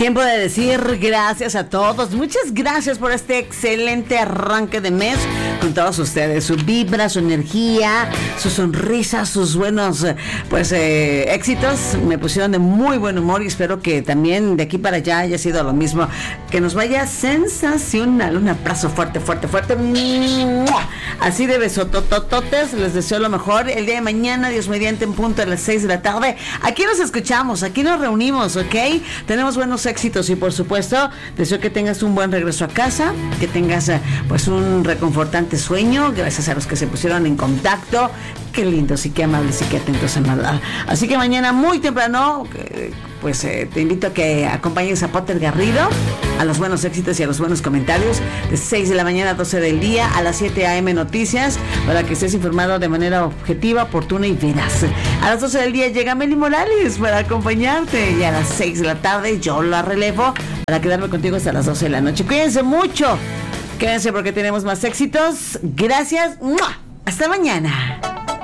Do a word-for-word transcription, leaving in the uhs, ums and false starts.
¿Quién puede decir gracias a todos? Muchas gracias por este excelente arranque de mes con todos ustedes. Su vibra, su energía, su sonrisa, sus buenos pues eh, éxitos me pusieron de muy buen humor y espero que también de aquí para allá haya sido lo mismo. Que nos vaya sensacional. Un abrazo fuerte, fuerte, fuerte. Así de besototototes. Les deseo lo mejor. El día de mañana, Dios mediante, en punto a las seis de la tarde. Aquí nos escuchamos, aquí nos reunimos, ¿ok? Tenemos buenos éxitos y por supuesto deseo que tengas un buen regreso a casa, que tengas pues un reconfortante sueño, gracias a los que se pusieron en contacto. Qué lindos y qué amables y qué atentos en verdad. Así que mañana muy temprano pues eh, te invito a que acompañes a Potter Garrido a los buenos éxitos y a los buenos comentarios de seis de la mañana a doce del día, a las siete a eme Noticias, para que estés informado de manera objetiva, oportuna y veraz. A las doce del día llega Meli Morales para acompañarte y a las seis de la tarde yo la relevo para quedarme contigo hasta las doce de la noche. Cuídense mucho, quédense porque tenemos más éxitos. Gracias. ¡Mua! Hasta mañana.